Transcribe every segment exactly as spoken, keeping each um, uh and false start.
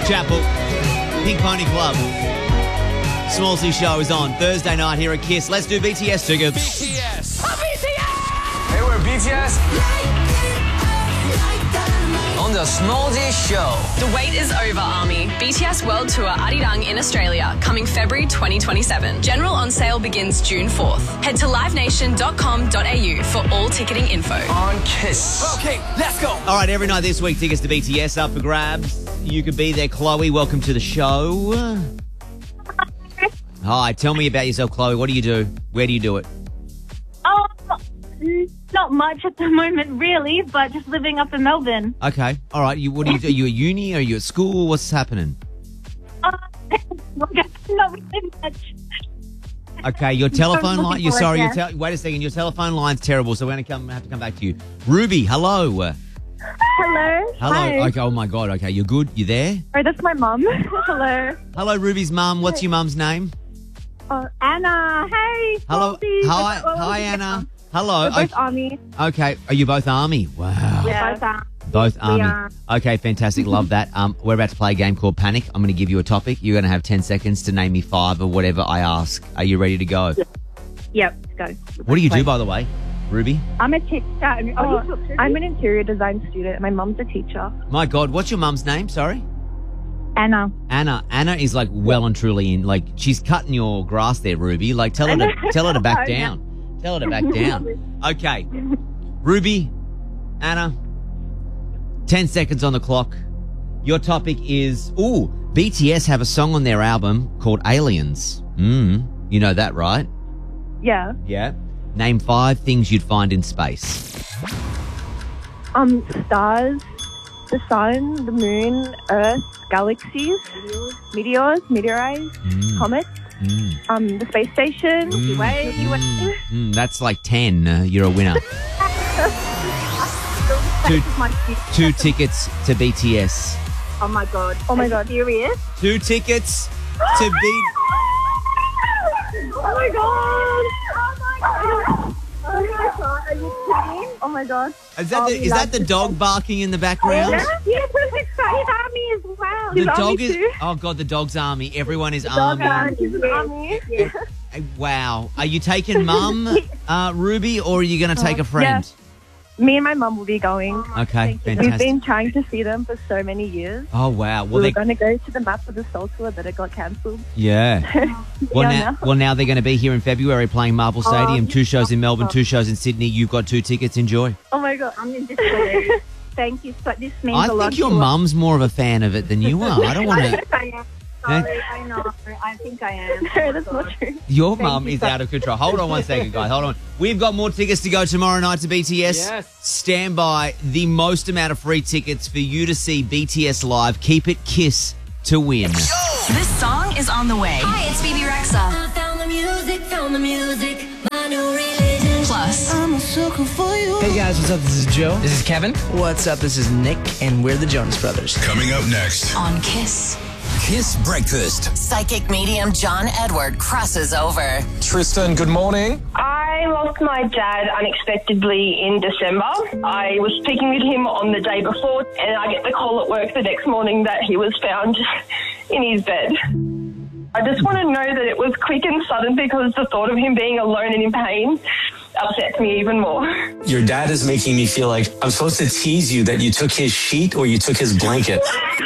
Chapel, Pink Pony Club. Small C Show is on Thursday night here at Kiss. Let's do B T S together. B T S. Oh, B T S! Hey, we're B T S. On the Small C Show. The wait is over, Army. B T S World Tour Arirang in Australia, coming February twenty twenty-seven. General on sale begins June fourth. Head to live nation dot com dot a u for all ticketing info. On Kiss. Okay, let's go. All right, every night this week, tickets to B T S up for grabs. You could be there. Chloe, welcome to the show. Hi, tell me about yourself, Chloe. What do you do? Where do you do it? Oh, not much at the moment, really, but just living up in Melbourne. Okay, all right. You, what do you do? Are you at uni? Are you at school? What's happening? Uh, not really much. Okay, your telephone looking line. You're for it, sorry. yeah. Your te- wait a second. Your telephone line's terrible, so we're gonna come have to come back to you. Ruby, hello. Hello. Hello. Hi. Okay. Oh my God. Okay, you're good. You there? Oh, that's my mum. Hello. Hello, Ruby's mum. What's your mum's name? Uh, Anna. Hey. Hello. Goldie. Hi. Oh, Hi, yeah. Anna. Hello. We're both Okay. Army. okay. Are you both Army? Wow. Yeah. Both Army. Both Army. are. Okay, fantastic. Love that. Um, we're about to play a game called Panic. I'm going to give you a topic. You're going to have ten seconds to name me five or whatever I ask. Are you ready to go? Yep. Let's go. What do you do, by the way, Ruby? I'm a teacher. Oh, I'm an interior design student. My mum's a teacher. My God, what's your mum's name? Sorry? Anna. Anna. Anna is like well and truly in. Like she's cutting your grass there, Ruby. Like tell her to tell her to back down. Tell her to back down. Okay, Ruby, Anna. Ten seconds on the clock. Your topic is ooh. B T S have a song on their album called Aliens. Mm, you know that, right? Yeah. Yeah. Name five things you'd find in space. Um, stars, the sun, the moon, Earth, galaxies, meteors, meteorites, Mm, comets, mm, um, the space station, Mm. way, mm, mm, that's like ten. Uh, you're a winner. Two, two tickets to B T S. Oh my god. Oh my god. Serious? Two tickets to B. Oh my god. Oh my god. Oh my god. Are you kidding? Oh my god. Is that Oh, the, we is love that the this dog song. barking in the background? Yeah, yeah, he's army as well. The He's dog army is. too. Oh God, the dog's army. Everyone is Dog army. army. He's an army. Yeah. Hey, wow. Are you taking Mum, uh, Ruby, or are you going to take a friend? Me and my mum will be going. Okay, We've fantastic. been trying to see them for so many years. Oh wow. We Well, were they, going to go to the map for the Soul Tour, but it got cancelled. yeah. Well Yeah, now, no. well now they're going to be here in February playing Marble Stadium. Two shows in Melbourne, two shows in Sydney. You've got two tickets. Enjoy. Oh my god, I'm just Thank you. So this means I a lot think your to us. mum's more of a fan of it than you are. I don't want to. I am. Sorry, I know. I think I am. No, that's not true. Your Thank mum you is so- out of control. Hold on one second, guys. Hold on. We've got more tickets to go tomorrow night to B T S. Yes. Stand by. The most amount of free tickets for you to see B T S live. Keep it Kiss to win. This song is on the way. Hi, it's Phoebe Rexa. Found the music, found the music, my new religion. Plus, Hey guys, what's up? This is Joe. This is Kevin. What's up? This is Nick, and we're the Jonas Brothers. Coming up next. on Kiss. Kiss Breakfast. Psychic medium John Edward crosses over. Tristan, good morning. I lost my dad unexpectedly in December. I was speaking with him on the day before, and I get the call at work the next morning that he was found in his bed. I just want to know that it was quick and sudden, because the thought of him being alone and in pain upsets me even more. Your dad is making me feel like I'm supposed to tease you that you took his sheet or you took his blanket.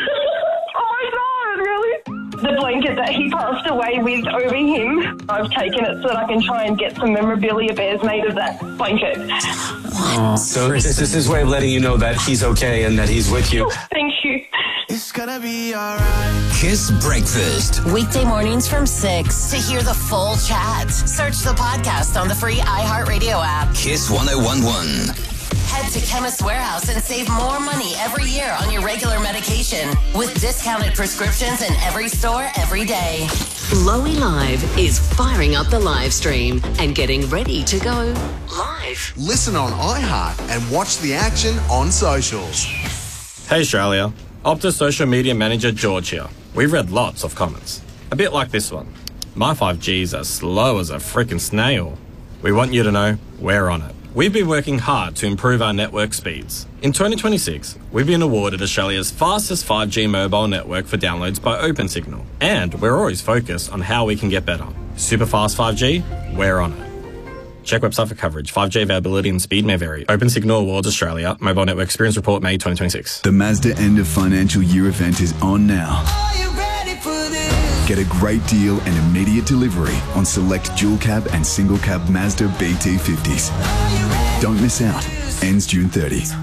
The blanket that he passed away with over him, I've taken it so that I can try and get some memorabilia bears made of that blanket. Oh, so this is his way of letting you know that he's okay and that he's with you. Thank you. It's gonna be alright. Kiss Breakfast. Weekday mornings from six. To hear the full chat, search the podcast on the free iHeartRadio app. Kiss one oh one one. Head to Chemist Warehouse and save more money every year on your regular medication with discounted prescriptions in every store every day. Lowy Live is firing up the live stream and getting ready to go live. Listen on iHeart and watch the action on socials. Hey Australia, Optus social media manager George here. We've read lots of comments. A bit like this one. My five G's are slow as a frickin' snail. We want you to know we're on it. we've been working hard to improve our network speeds. In twenty twenty-six, we've been awarded Australia's fastest five G mobile network for downloads by OpenSignal. And we're always focused on how we can get better. Super fast five G? We're on it. Check website for coverage. five G availability and speed may vary. OpenSignal Awards Australia. Mobile Network Experience Report, May twenty twenty-six. The Mazda end of financial year event is on now. Get a great deal and immediate delivery on select dual cab and single cab Mazda B T fifties. Don't miss out. Ends June thirtieth.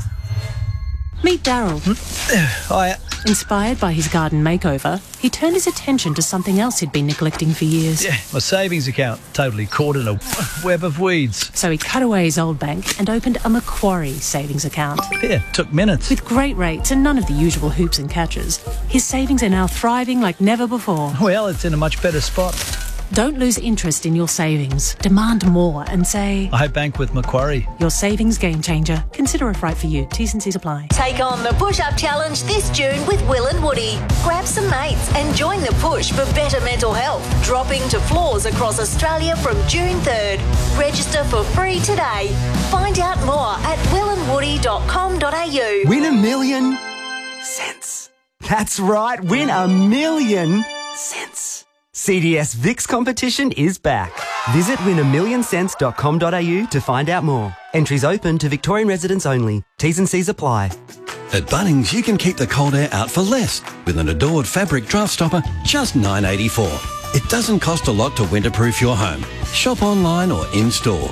Meet Daryl. Hiya. Inspired by his garden makeover, he turned his attention to something else he'd been neglecting for years. Yeah, my savings account, totally caught in a web of weeds. So he cut away his old bank and opened a Macquarie savings account. Yeah, took minutes. With great rates and none of the usual hoops and catches, his savings are now thriving like never before. Well, it's in a much better spot. Don't lose interest in your savings. Demand more and say, I bank with Macquarie. Your savings game changer. Consider if right for you. T's and C's apply. Take on the push-up challenge this June with Will and Woody. Grab some mates and join the push for better mental health. Dropping to floors across Australia from June third. Register for free today. Find out more at will and woody dot com dot a u. Win a million cents. That's right, win a million cents. C D S Vix competition is back. Visit win a million cents dot com dot a u to find out more. Entries open to Victorian residents only. T's and C's apply. At Bunnings, you can keep the cold air out for less with an Adored fabric draft stopper, just nine dollars eighty-four. It doesn't cost a lot to winterproof your home. Shop online or in-store.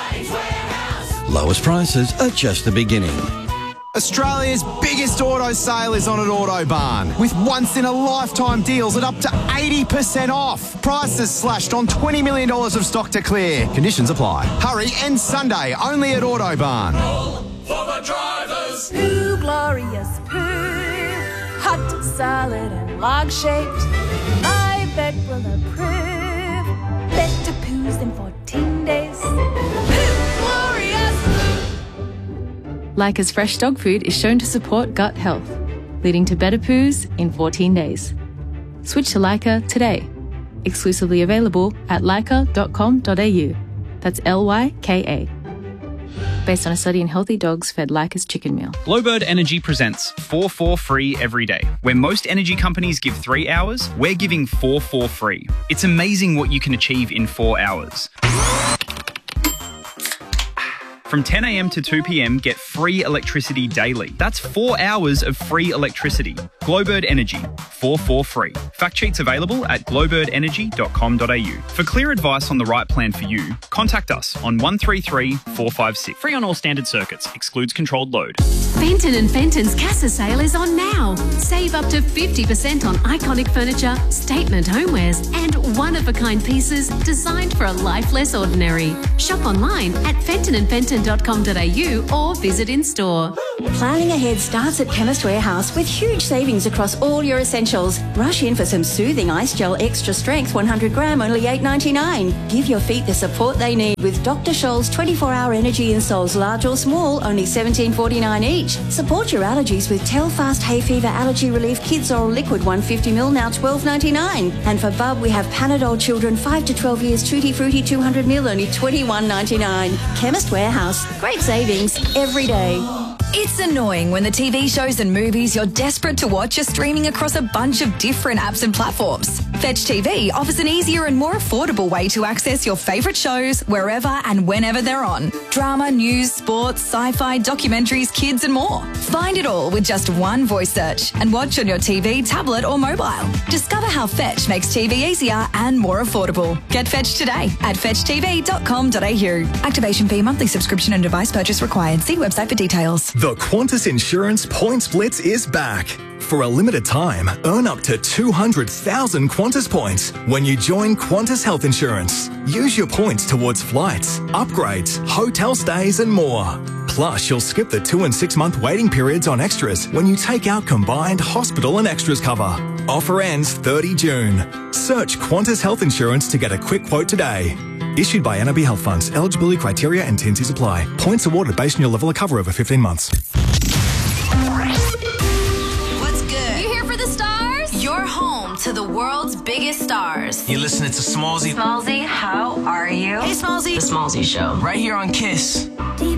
Lowest prices are just the beginning. Australia's biggest auto sale is on at Autobarn, with once-in-a-lifetime deals at up to eighty percent off. Prices slashed on twenty million dollars of stock to clear. Conditions apply. Hurry, end Sunday, only at Autobarn. For the drivers. Poo, glorious poo. Hot, solid and log-shaped. My vet will approve. Better poos than fourteen days. Poo, glorious. Leica's fresh dog food is shown to support gut health, leading to better poos in fourteen days. Switch to Leica today. Exclusively available at leica dot com dot a u. That's L Y K A. Based on a study in healthy dogs fed Leica's chicken meal. Glowbird Energy presents four four free every day. Where most energy companies give three hours, we're giving four four free. It's amazing what you can achieve in four hours. From ten a m to two p m, get free electricity daily. That's four hours of free electricity. Glowbird Energy, four four free. Fact sheets available at glowbird energy dot com dot a u. For clear advice on the right plan for you, contact us on one three three, four five six. Free on all standard circuits. Excludes controlled load. Fenton and Fenton's Casa sale is on now. Save up to fifty percent on iconic furniture, statement homewares, and one-of-a-kind pieces designed for a life less ordinary. Shop online at fenton and fenton dot com dot a u or visit in store. Planning ahead starts at Chemist Warehouse with huge savings across all your essentials. Rush in for some soothing ice gel extra strength one hundred gram, only eight ninety-nine. Give your feet the support they need with Doctor Scholl's twenty-four hour energy insoles, large or small, only seventeen forty-nine each. Support your allergies with Telfast Hay Fever Allergy Relief Kids Oral Liquid one hundred fifty milliliters, now twelve ninety-nine. And for Bub, we have Panadol Children five to twelve years Tutti Frutti two hundred milliliters, only twenty-one ninety-nine. Chemist Warehouse. Great savings every day. It's annoying when the T V shows and movies you're desperate to watch are streaming across a bunch of different apps and platforms. Fetch T V offers an easier and more affordable way to access your favourite shows wherever and whenever they're on. Drama, news, sports, sci-fi, documentaries, kids and more. Find it all with just one voice search and watch on your T V, tablet or mobile. Discover how Fetch makes T V easier and more affordable. Get Fetch today at fetch t v dot com dot a u. Activation fee, monthly subscription and device purchase required. See website for details. The Qantas Insurance Points Blitz is back. For a limited time, earn up to two hundred thousand Qantas points when you join Qantas Health Insurance. Use your points towards flights, upgrades, hotel stays and more. Plus, you'll skip the two and six month waiting periods on extras when you take out combined hospital and extras cover. Offer ends thirtieth of June. Search Qantas Health Insurance to get a quick quote today. Issued by N A B Health Funds. Eligibility criteria and T and Cs apply. Points awarded based on your level of cover over fifteen months. What's good? You here for the stars? Your home to the world's biggest stars. You're listening to Smallsy. Smallsy, how are you? Hey, Smallsy. The Smallsy Show. Right here on Kiss.